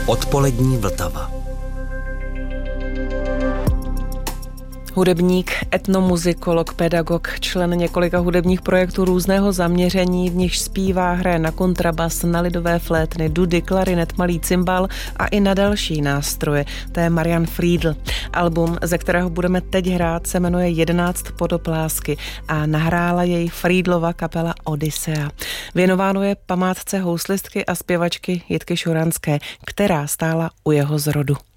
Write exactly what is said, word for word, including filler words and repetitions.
Odpolední Vltava. Hudebník, etnomuzikolog, pedagog, člen několika hudebních projektů různého zaměření, v nichž zpívá, hraje na kontrabas, na lidové flétny, dudy, klarinet, malý cymbal a i na další nástroje. To je Marian Friedl. Album, ze kterého budeme teď hrát, se jmenuje Jedenáct podob lásky a nahrála jej Friedlova kapela Odyssea. Věnováno je památce houslistky a zpěvačky Jitky Šuranské, která stála u jeho zrodu.